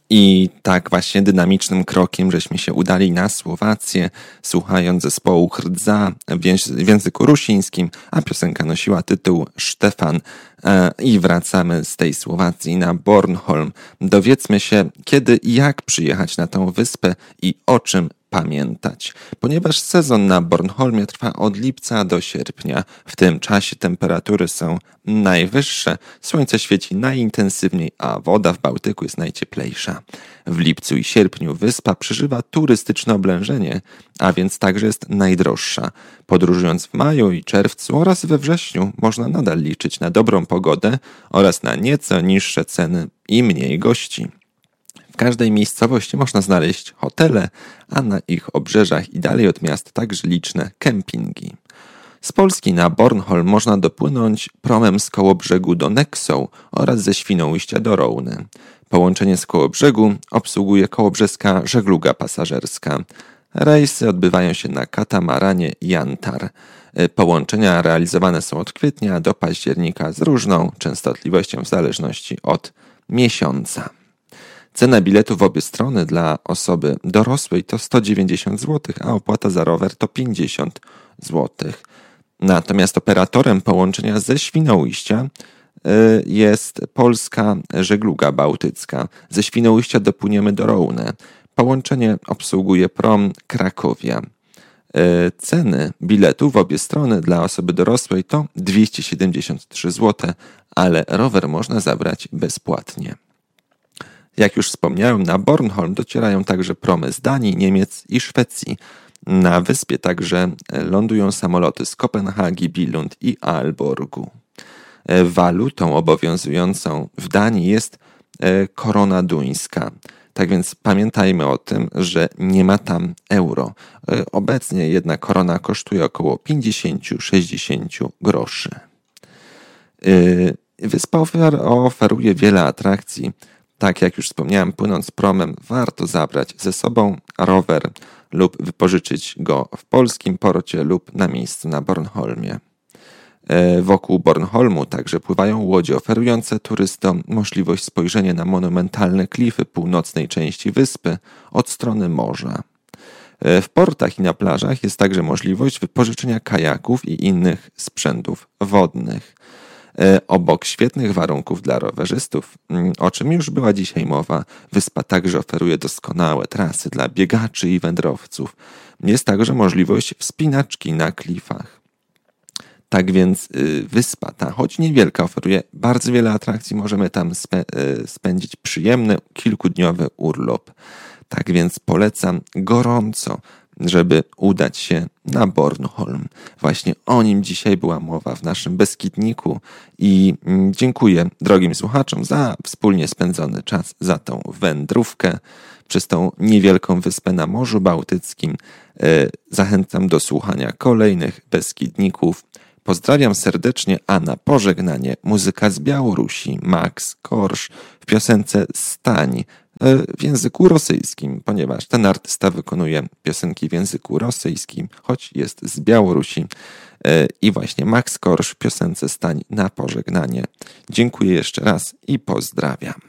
I tak właśnie dynamicznym krokiem żeśmy się udali na Słowację, słuchając zespołu Hrdza w języku rusińskim, a piosenka nosiła tytuł Stefan. I wracamy z tej Słowacji na Bornholm. Dowiedzmy się, kiedy i jak przyjechać na tę wyspę i o czym pamiętać, ponieważ sezon na Bornholmie trwa od lipca do sierpnia. W tym czasie temperatury są najwyższe, słońce świeci najintensywniej, a woda w Bałtyku jest najcieplejsza. W lipcu i sierpniu wyspa przeżywa turystyczne oblężenie, a więc także jest najdroższa. Podróżując w maju i czerwcu oraz we wrześniu można nadal liczyć na dobrą pogodę oraz na nieco niższe ceny i mniej gości. W każdej miejscowości można znaleźć hotele, a na ich obrzeżach i dalej od miast także liczne kempingi. Z Polski na Bornholm można dopłynąć promem z Kołobrzegu do Nexą oraz ze Świnoujścia do Rołny. Połączenie z Kołobrzegu obsługuje kołobrzeska żegluga pasażerska. Rejsy odbywają się na katamaranie Jantar. Połączenia realizowane są od kwietnia do października z różną częstotliwością w zależności od miesiąca. Cena biletu w obie strony dla osoby dorosłej to 190 zł, a opłata za rower to 50 zł. Natomiast operatorem połączenia ze Świnoujścia jest Polska Żegluga Bałtycka. Ze Świnoujścia dopłyniemy do Rołny. Połączenie obsługuje prom Krakowia. Ceny biletu w obie strony dla osoby dorosłej to 273 zł, ale rower można zabrać bezpłatnie. Jak już wspomniałem, na Bornholm docierają także promy z Danii, Niemiec i Szwecji. Na wyspie także lądują samoloty z Kopenhagi, Billund i Aalborgu. Walutą obowiązującą w Danii jest korona duńska. Tak więc pamiętajmy o tym, że nie ma tam euro. Obecnie jedna korona kosztuje około 50-60 groszy. Wyspa oferuje wiele atrakcji. Tak jak już wspomniałem, płynąc promem warto zabrać ze sobą rower lub wypożyczyć go w polskim porcie lub na miejscu na Bornholmie. Wokół Bornholmu także pływają łodzie oferujące turystom możliwość spojrzenia na monumentalne klify północnej części wyspy od strony morza. W portach i na plażach jest także możliwość wypożyczenia kajaków i innych sprzętów wodnych. Obok świetnych warunków dla rowerzystów, o czym już była dzisiaj mowa, wyspa także oferuje doskonałe trasy dla biegaczy i wędrowców. Jest także możliwość wspinaczki na klifach. Tak więc wyspa ta, choć niewielka, oferuje bardzo wiele atrakcji. Możemy tam spędzić przyjemny, kilkudniowy urlop. Tak więc polecam gorąco, żeby udać się na Bornholm. Właśnie o nim dzisiaj była mowa w naszym Beskidniku i dziękuję drogim słuchaczom za wspólnie spędzony czas, za tą wędrówkę przez tą niewielką wyspę na Morzu Bałtyckim. Zachęcam do słuchania kolejnych Beskidników. Pozdrawiam serdecznie, a na pożegnanie muzyka z Białorusi, Max Korsz w piosence Stań w języku rosyjskim, ponieważ ten artysta wykonuje piosenki w języku rosyjskim, choć jest z Białorusi. I właśnie Max Korsz w piosence Stań na pożegnanie. Dziękuję jeszcze raz i pozdrawiam.